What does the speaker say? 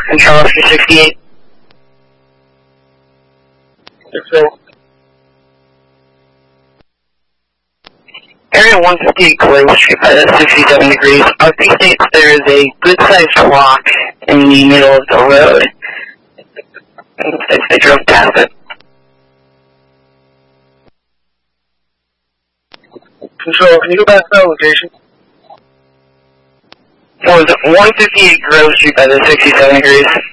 Control Oscar 68. Control. Area 158 Grove Street by the 67 degrees. RP states there is a good-sized rock in the middle of the road. They drove past it. Control, can you go back to that location? Was 158 Grove Street by the 67 degrees.